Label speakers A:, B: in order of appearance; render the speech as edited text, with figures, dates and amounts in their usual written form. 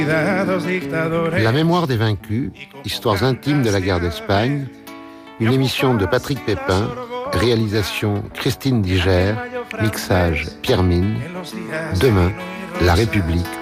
A: La mémoire des vaincus, histoires intimes de la guerre d'Espagne, une émission de Patrick Pépin, réalisation Christine Diger, mixage Pierre Mine. Demain, la République